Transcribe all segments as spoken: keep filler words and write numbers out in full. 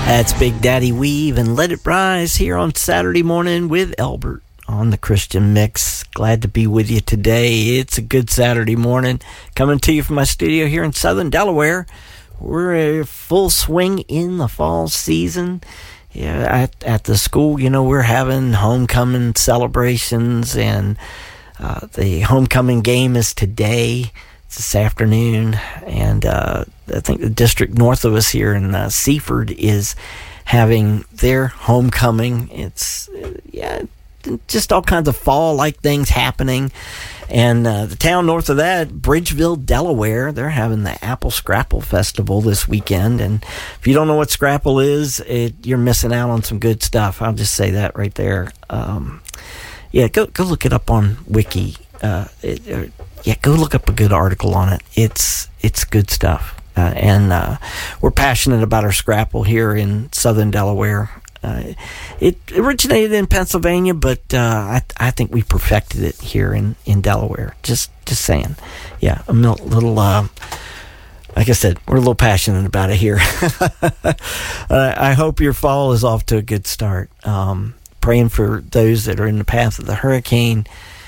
That's Big Daddy Weave and Let It Rise here on Saturday morning with Elbert on the Christian Mix. Glad to be with you today. It's a good Saturday morning. Coming to you from my studio here in Southern Delaware. We're in full swing in the fall season. Yeah, at, at the school, you know, we're having homecoming celebrations, and uh, the homecoming game is today. It's this afternoon, and uh, I think the district north of us here in uh, Seaford is having their homecoming. It's, uh, yeah, just all kinds of fall-like things happening. And uh, the town north of that, Bridgeville, Delaware, they're having the Apple Scrapple Festival this weekend. And if you don't know what Scrapple is, it, you're missing out on some good stuff. I'll just say that right there. Um, yeah, go go look it up on Wiki. Uh, it, uh, yeah, go look up a good article on it. It's it's good stuff. Uh, and uh, we're passionate about our Scrapple here in Southern Delaware. Uh, it originated in Pennsylvania, but uh, I, I think we perfected it here in, in Delaware. Just just saying. Yeah, a little, uh, like I said, we're a little passionate about it here. uh, I hope your fall is off to a good start. Um, praying for those that are in the path of the hurricane,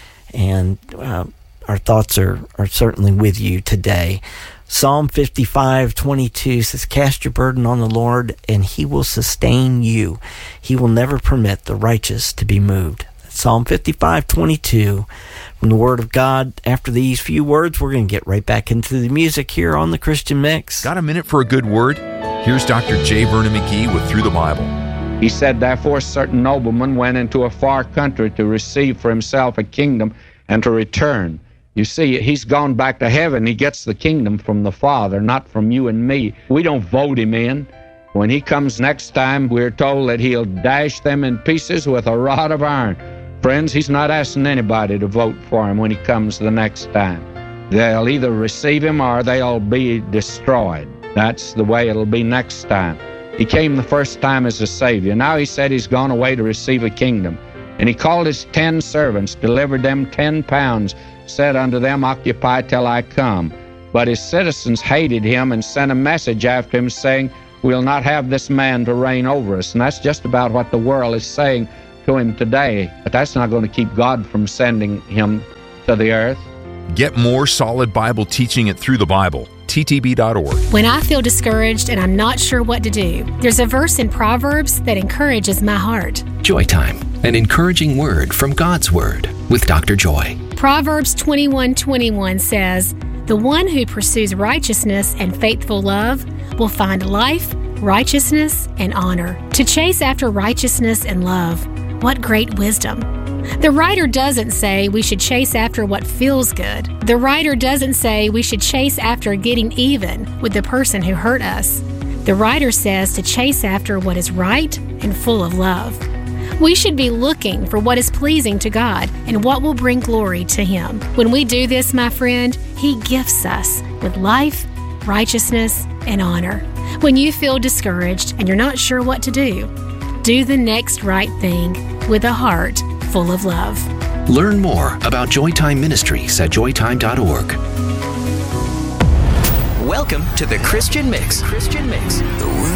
and uh, our thoughts are, are certainly with you today. Psalm fifty-five twenty-two says, "Cast your burden on the Lord, and he will sustain you. He will never permit the righteous to be moved." Psalm fifty-five twenty-two from the Word of God. After these few words, we're going to get right back into the music here on the Christian Mix. Got a minute for a good word? Here's Doctor J. Vernon McGee with Through the Bible. He said, "Therefore a certain nobleman went into a far country to receive for himself a kingdom and to return." You see, he's gone back to heaven. He gets the kingdom from the Father, not from you and me. We don't vote him in. When he comes next time, we're told that he'll dash them in pieces with a rod of iron. Friends, he's not asking anybody to vote for him when he comes the next time. They'll either receive him or they'll be destroyed. That's the way it'll be next time. He came the first time as a Savior. Now he said he's gone away to receive a kingdom. And he called his ten servants, delivered them ten pounds, said unto them, "Occupy till I come." But his citizens hated him and sent a message after him saying, "We'll not have this man to reign over us." And that's just about what the world is saying to him today. But that's not going to keep God from sending him to the earth. Get more solid Bible teaching at Through the Bible. T T B dot org. When I feel discouraged and I'm not sure what to do, there's a verse in Proverbs that encourages my heart. Joy Time, an encouraging word from God's Word with Doctor Joy. Proverbs twenty-one twenty-one says, "The one who pursues righteousness and faithful love will find life, righteousness, and honor." To chase after righteousness and love, what great wisdom. The writer doesn't say we should chase after what feels good. The writer doesn't say we should chase after getting even with the person who hurt us. The writer says to chase after what is right and full of love. We should be looking for what is pleasing to God and what will bring glory to Him. When we do this, my friend, He gifts us with life, righteousness, and honor. When you feel discouraged and you're not sure what to do, do the next right thing with a heart full of love. Learn more about Joytime Ministries at joy time dot org. Welcome to the Christian Mix. Christian Mix.